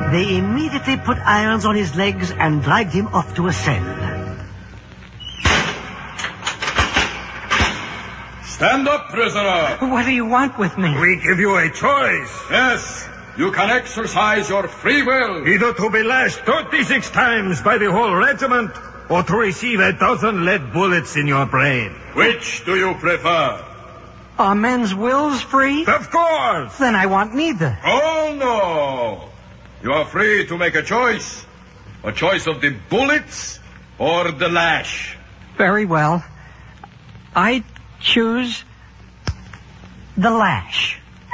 They immediately put irons on his legs and dragged him off to a cell. Stand up, prisoner. What do you want with me? We give you a choice. Yes, you can exercise your free will. Either to be lashed 36 times by the whole regiment, or to receive 1,000 lead bullets in your brain. Which do you prefer? Are men's wills free? Of course. Then I want neither. Oh, no. You are free to make a choice. A choice of the bullets or the lash. Very well. I choose the lash.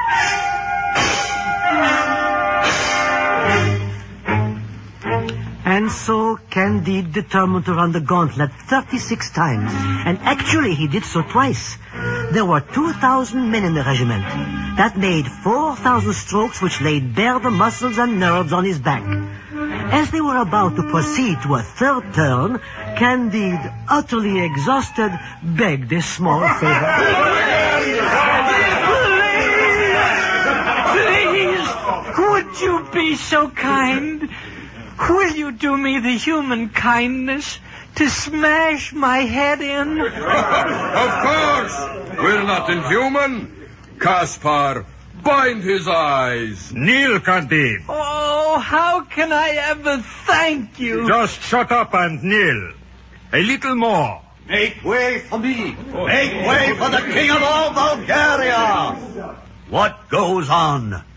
And so Candide determined to run the gauntlet 36 times. And actually he did so twice. There were 2,000 men in the regiment. That made 4,000 strokes which laid bare the muscles and nerves on his back. As they were about to proceed to a third turn, Candide, utterly exhausted, begged a small favor. Please, would you be so kind? Will you do me the human kindness to smash my head in? Of course. We're not inhuman. Caspar, bind his eyes. Kneel, Candide. Oh, how can I ever thank you? Just shut up and kneel. A little more. Make way for me. Make way for the king of all Bulgaria. What goes on?